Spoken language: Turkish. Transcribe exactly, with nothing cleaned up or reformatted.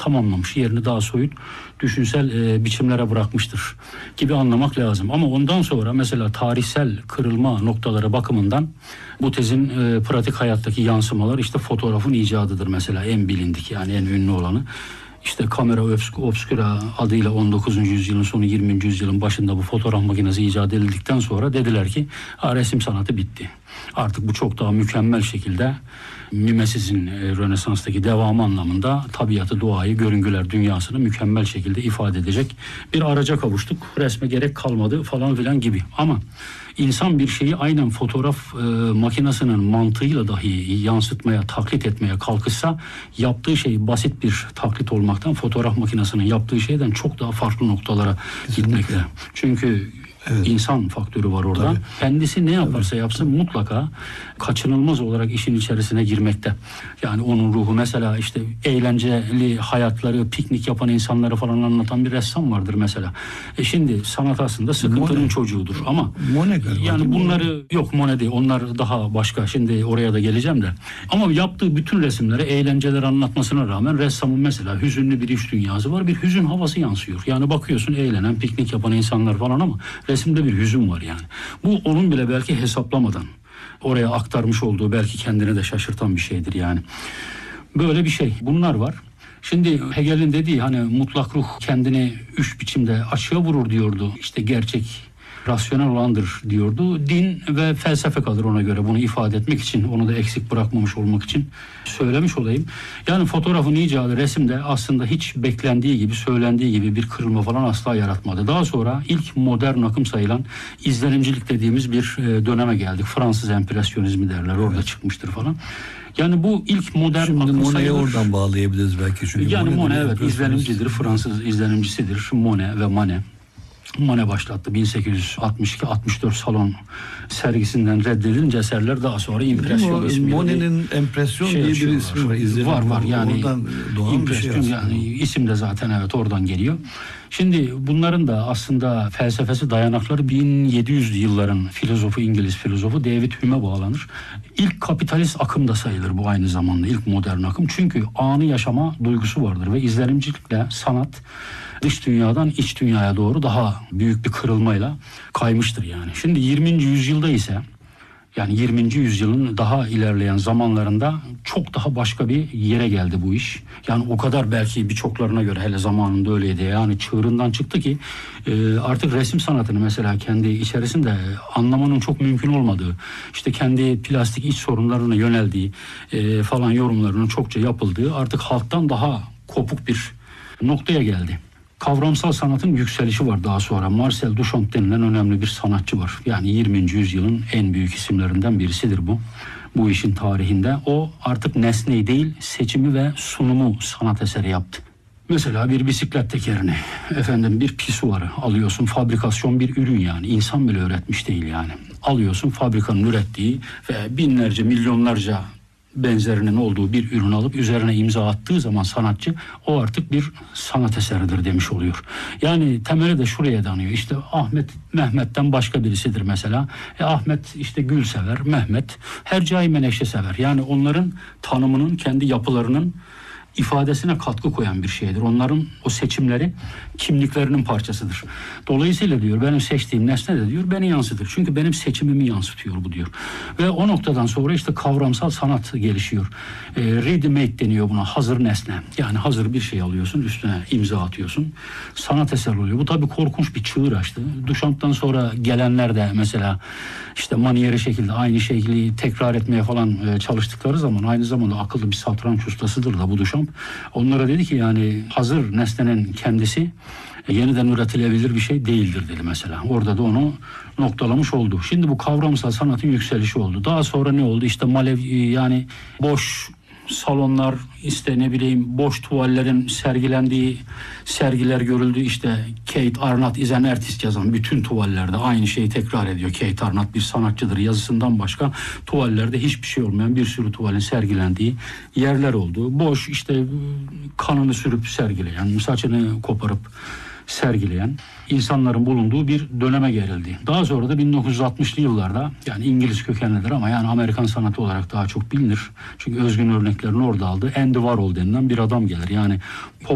tamamlamış. Yerini daha soyut, düşünsel e, biçimlere bırakmıştır gibi anlamak lazım. Ama ondan sonra mesela tarihsel kırılma noktaları bakımından bu tezin e, pratik hayattaki yansımalar işte fotoğrafın icadıdır mesela, en bilindik, yani en ünlü olanı. İşte kamera obscura adıyla on dokuzuncu yüzyılın sonu yirminci yüzyılın başında bu fotoğraf makinesi icat edildikten sonra dediler ki resim sanatı bitti. Artık bu çok daha mükemmel şekilde Mimesis'in e, Rönesans'taki devamı anlamında tabiatı, doğayı, görüngüler dünyasını mükemmel şekilde ifade edecek bir araca kavuştuk. Resme gerek kalmadı falan filan gibi. Ama insan bir şeyi aynen fotoğraf e, makinesinin mantığıyla dahi yansıtmaya, taklit etmeye kalkışsa yaptığı şey basit bir taklit olmaktan fotoğraf makinesinin yaptığı şeyden çok daha farklı noktalara gitmekte. Çünkü evet, İnsan faktörü var orada. Tabii. Kendisi ne yaparsa Tabii. yapsın mutlaka kaçınılmaz olarak işin içerisine girmekte. Yani onun ruhu, mesela işte eğlenceli hayatları, piknik yapan insanları falan anlatan bir ressam vardır mesela. E şimdi sanat aslında sıkıntının Monet. çocuğudur ama Monet yani bunları yok, Monet değil, onlar daha başka, şimdi oraya da geleceğim de. Ama yaptığı bütün resimlere eğlenceler anlatmasına rağmen ressamın mesela hüzünlü bir iç dünyası var. Bir hüzün havası yansıyor. Yani bakıyorsun eğlenen, piknik yapan insanlar falan ama resimde bir hüzün var yani. Bu onun bile belki hesaplamadan oraya aktarmış olduğu, belki kendine de şaşırtan bir şeydir yani. Böyle bir şey. Bunlar var. Şimdi Hegel'in dediği hani mutlak ruh kendini üç biçimde açığa vurur diyordu. İşte gerçek rasyonel olandır diyordu. Din ve felsefe kalır ona göre, bunu ifade etmek için, onu da eksik bırakmamış olmak için söylemiş olayım. Yani fotoğrafın icadı resimde aslında hiç beklendiği gibi, söylendiği gibi bir kırılma falan asla yaratmadı. Daha sonra ilk modern akım sayılan izlenimcilik dediğimiz bir döneme geldik. Fransız empresyonizmi derler, orada evet. çıkmıştır falan. Yani bu ilk modern Şimdi akım Monet'e sayılır. oradan bağlayabiliriz belki. Çünkü yani Monet, Monet evet izlenimcidir, Fransız izlenimcisidir. Monet ve Manet. Monet başlattı. bin sekiz yüz altmış iki altmış dört salon sergisinden reddedilince eserler daha sonra impresyon ismiyle. Monet'in empresyon şey diye bir ismi var. İzlenim var var yani oradan impresyon şey yani isim de zaten evet oradan geliyor. Şimdi bunların da aslında felsefesi, dayanakları bin yedi yüzlü yılların filozofu, İngiliz filozofu David Hume'e bağlanır. İlk kapitalist akım da sayılır bu aynı zamanda, ilk modern akım. Çünkü anı yaşama duygusu vardır ve izlenimcilikle sanat dış dünyadan iç dünyaya doğru daha büyük bir kırılmayla kaymıştır yani. Şimdi yirminci yüzyılda ise, yani yirminci yüzyılın daha ilerleyen zamanlarında çok daha başka bir yere geldi bu iş. Yani o kadar belki birçoklarına göre, hele zamanında öyleydi, yani çığırından çıktı ki e, artık resim sanatını mesela kendi içerisinde anlamanın çok mümkün olmadığı, işte kendi plastik iç sorunlarına yöneldiği e, falan yorumlarının çokça yapıldığı, artık halktan daha kopuk bir noktaya geldi. Kavramsal sanatın yükselişi var daha sonra. Marcel Duchamp denilen önemli bir sanatçı var. Yani yirminci yüzyılın en büyük isimlerinden birisidir bu. Bu işin tarihinde. O artık nesneyi değil, seçimi ve sunumu sanat eseri yaptı. Mesela bir bisiklet tekerini, efendim bir pisuarı alıyorsun, fabrikasyon bir ürün yani. İnsan bile üretmiş değil yani. Alıyorsun fabrikanın ürettiği ve binlerce, milyonlarca benzerinin olduğu bir ürün alıp üzerine imza attığı zaman sanatçı, o artık bir sanat eseridir demiş oluyor. Yani temeli de şuraya dayanıyor. İşte Ahmet Mehmet'ten başka birisidir mesela. E Ahmet işte gül sever, Mehmet hercai menekşe sever. Yani onların tanımının, kendi yapılarının ifadesine katkı koyan bir şeydir. Onların o seçimleri kimliklerinin parçasıdır. Dolayısıyla diyor benim seçtiğim nesne de diyor beni yansıtır. Çünkü benim seçimimi yansıtıyor bu diyor. Ve o noktadan sonra işte kavramsal sanat gelişiyor. E, ready-made deniyor buna, hazır nesne. Yani hazır bir şey alıyorsun, üstüne imza atıyorsun. Sanat eseri oluyor. Bu tabii korkunç bir çığır açtı. Duchamp'tan sonra gelenler de mesela işte maniyeri şekilde aynı şekli tekrar etmeye falan e, çalıştıkları zaman aynı zamanda akıllı bir satranç ustasıdır da bu Duchamp. Onlara dedi ki yani hazır nesnenin kendisi yeniden üretilebilir bir şey değildir dedi mesela. Orada da onu noktalamış oldu. Şimdi bu kavramsal sanatın yükselişi oldu. Daha sonra ne oldu? İşte malev, yani boş salonlar, işte ne bileyim boş tuvallerin sergilendiği sergiler görüldü. İşte Kate Arnott is an artist yazan bütün tuvallerde aynı şeyi tekrar ediyor. Kate Arnott bir sanatçıdır yazısından başka tuvallerde hiçbir şey olmayan bir sürü tuvalin sergilendiği yerler oldu. Boş işte kanını sürüp sergileyen, saçını koparıp sergileyen insanların bulunduğu bir döneme gerildi. Daha sonra da bin dokuz yüz altmışlı yıllarda, yani İngiliz kökenlidir ama yani Amerikan sanatı olarak daha çok bilinir. Çünkü özgün örneklerini orada aldı. Andy Warhol denilen bir adam gelir. Yani